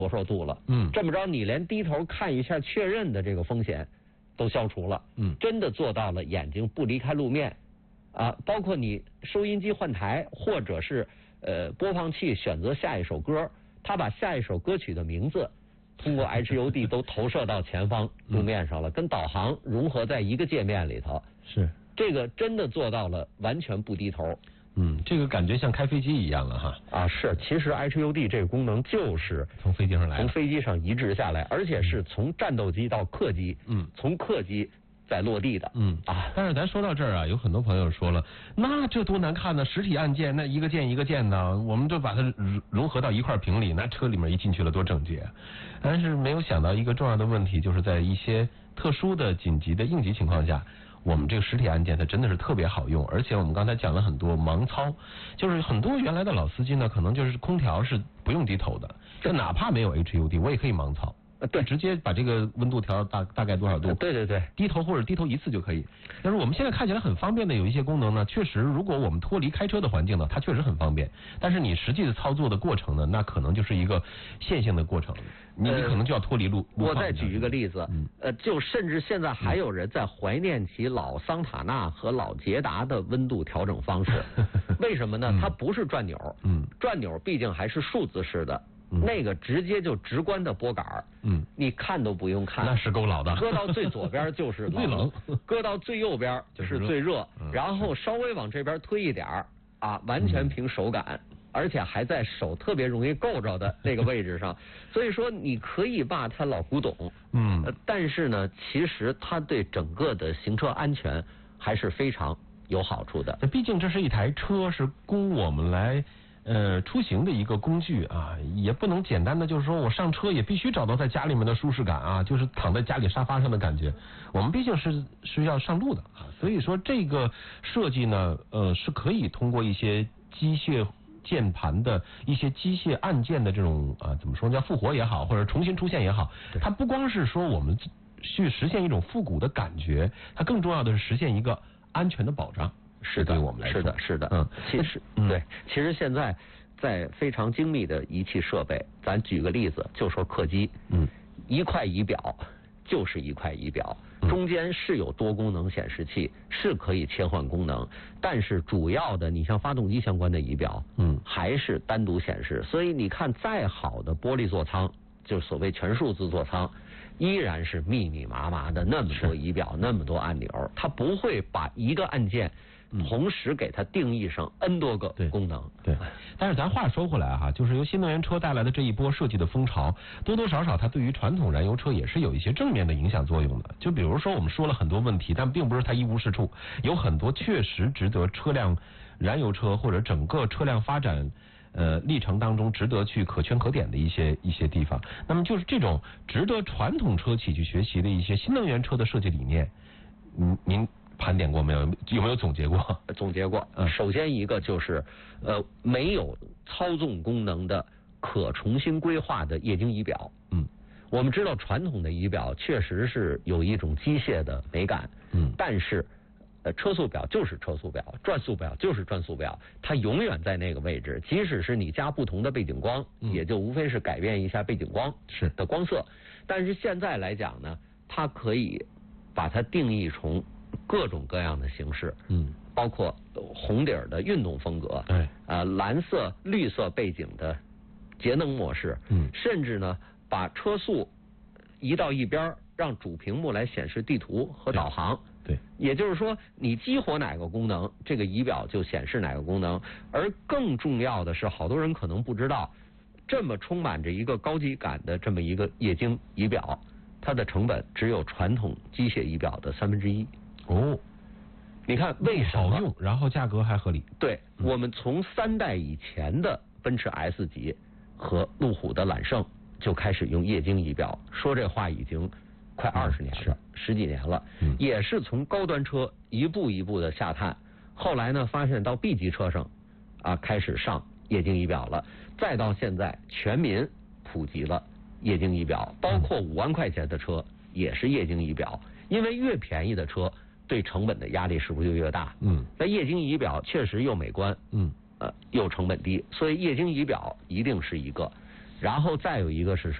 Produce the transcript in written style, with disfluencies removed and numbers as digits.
活受度了。这么着你连低头看一下确认的这个风险都消除了。真的做到了眼睛不离开路面啊，包括你收音机换台或者是播放器选择下一首歌，他把下一首歌曲的名字通过 HUD 都投射到前方路面上了，跟导航融合在一个界面里头。 是这个真的做到了完全不低头。 这个感觉像开飞机一样了哈。 啊，是，其实 HUD 这个功能就是从飞机上来， 从飞机上移植下来，而且是从战斗机到客机，从客机再落地的。 但是咱说到这儿啊，有很多朋友说了，那这多难看呢？实体按键那一个键一个键的，我们就把它融合到一块屏里，那车里面一进去了多整洁。但是没有想到一个重要的问题，就是在一些特殊的紧急的应急情况下，我们这个实体按键它真的是特别好用，而且我们刚才讲了很多盲操，就是很多原来的老司机呢，可能就是空调是不用低头的，就哪怕没有 HUD， 我也可以盲操。 对， 直接把这个温度调到大概多少度？ 对， 低头或者低头一次就可以。但是我们现在看起来很方便的有一些功能呢，确实如果我们脱离开车的环境呢，它确实很方便。但是你实际的操作的过程呢，那可能就是一个线性的过程，你可能就要脱离路况。 我再举一个例子，就甚至现在还有人在怀念起老桑塔纳和老捷达的温度调整方式。为什么呢？它不是转钮，转钮毕竟还是数字式的。那个直接就直观的拨杆，你看都不用看， 那是够老的。 搁到最左边就是最冷， 搁到最右边就是最热，然后稍微往这边推一点啊，完全凭手感，而且还在手特别容易够着的那个位置上。所以说你可以骂它老古董，但是呢，其实它对整个的行车安全还是非常有好处的。 毕竟这是一台车，是供我们来出行的一个工具啊，也不能简单的就是说我上车也必须找到在家里面的舒适感啊，就是躺在家里沙发上的感觉。我们毕竟是需要上路的啊，所以说这个设计呢，是可以通过一些机械键盘的一些机械按键的这种怎么说叫复活也好，或者重新出现也好，它不光是说我们去实现一种复古的感觉，它更重要的是实现一个安全的保障。 是的，我们来说是的，其实对，其实现在在非常精密的仪器设备，咱举个例子，就说客机，一块仪表就是一块仪表，中间是有多功能显示器，是可以切换功能，但是主要的你像发动机相关的仪表，还是单独显示。所以你看再好的玻璃座舱，就是所谓全数字座舱，依然是密密麻麻的那么多仪表，那么多按钮，它不会把一个按键同时给它定义上 N 多个功能。 对，但是咱话说回来哈，就是由新能源车带来的这一波设计的风潮，多多少少它对于传统燃油车也是有一些正面的影响作用的。就比如说我们说了很多问题，但并不是它一无是处，有很多确实值得车辆燃油车或者整个车辆发展历程当中值得去可圈可点的一些地方。那么就是这种值得传统车企去学习的一些新能源车的设计理念，您盘点过没有？有没有总结过？ 总结过。首先一个就是没有操纵功能的可重新规划的液晶仪表。我们知道传统的仪表确实是有一种机械的美感。但是车速表就是车速表，转速表就是转速表，它永远在那个位置。即使是你加不同的背景光，也就无非是改变一下背景光的光色。但是现在来讲呢，它可以把它定义成各种各样的形式，包括红底的运动风格，蓝色、绿色背景的节能模式，甚至呢把车速移到一边，让主屏幕来显示地图和导航。 对， 也就是说，你激活哪个功能，这个仪表就显示哪个功能。而更重要的是，好多人可能不知道，这么充满着一个高级感的这么一个液晶仪表，它的成本只有传统机械仪表的1/3。你看为什么好用，然后价格还合理？ 对，我们从3代以前的奔驰 S 级和路虎的揽胜就开始用液晶仪表，说这话已经快20年了，10几年了，也是从高端车一步一步的下探。后来呢，发现到 B 级车上开始上液晶仪表了，再到现在全民普及了液晶仪表，包括5万块钱的车也是液晶仪表。因为越便宜的车对成本的压力是不是就越大？那液晶仪表确实又美观，又成本低，所以液晶仪表一定是一个。 然后再有一个是什么？